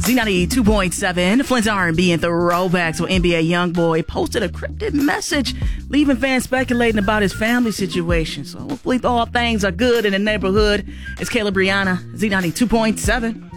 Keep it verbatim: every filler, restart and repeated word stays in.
Z ninety-two point seven, Flint's R and B and throwbacks. So N B A YoungBoy posted a cryptic message, leaving fans speculating about his family situation. So hopefully all things are good in the neighborhood. It's Kayla Brianna, Z ninety-two point seven.